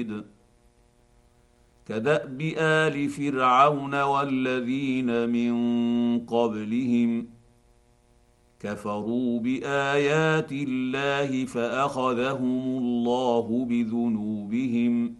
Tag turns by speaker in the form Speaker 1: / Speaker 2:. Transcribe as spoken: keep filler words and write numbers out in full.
Speaker 1: شديد كداب ال فرعون والذين من قبلهم كفروا بايات الله فاخذهم الله بذنوبهم